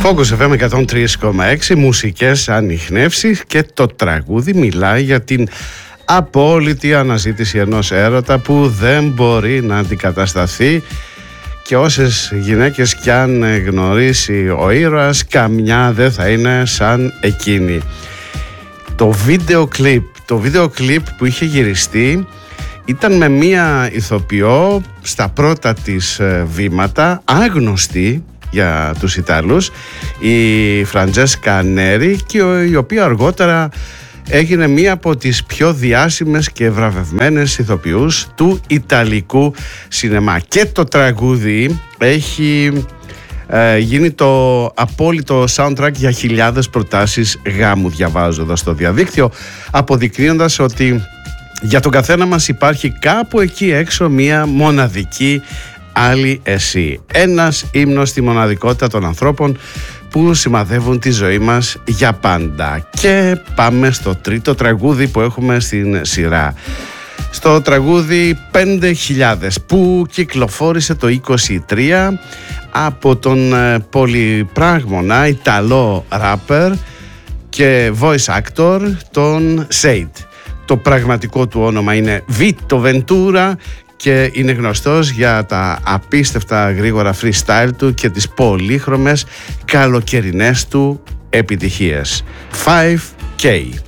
Focus FM 103,6, μουσικές ανιχνεύσεις, και το τραγούδι μιλάει για την απόλυτη αναζήτηση ενός έρωτα που δεν μπορεί να αντικατασταθεί, και όσες γυναίκες κι αν γνωρίσει ο ήρωας, καμιά δεν θα είναι σαν εκείνη. Το βίντεο κλιπ που είχε γυριστεί ήταν με μία ηθοποιό στα πρώτα της βήματα, άγνωστη για τους Ιταλούς, η Φραντζέσκα Νέρι, και η οποία αργότερα έγινε μία από τις πιο διάσημες και βραβευμένες ηθοποιούς του Ιταλικού σινεμά. Και το τραγούδι έχει γίνει το απόλυτο soundtrack για χιλιάδες προτάσεις γάμου, διαβάζω εδώ στο διαδίκτυο, αποδεικνύοντας ότι για τον καθένα μας υπάρχει κάπου εκεί έξω μία μοναδική άλλη εσύ. Ένας ύμνος στη μοναδικότητα των ανθρώπων που σημαδεύουν τη ζωή μας για πάντα. Και πάμε στο τρίτο τραγούδι που έχουμε στην σειρά. Στο τραγούδι 5.000 που κυκλοφόρησε το 23 από τον πολυπράγμονα Ιταλό ράπερ και voice actor τον Σέιτ. Το πραγματικό του όνομα είναι Vito Ventura και είναι γνωστός για τα απίστευτα γρήγορα freestyle του και τις πολύχρωμες καλοκαιρινές του επιτυχίες. 5K.